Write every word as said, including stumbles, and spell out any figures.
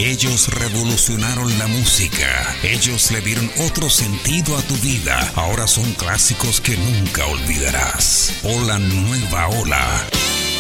Ellos revolucionaron la música. Ellos le dieron otro sentido a tu vida. Ahora son clásicos que nunca olvidarás. Hola Nueva Ola.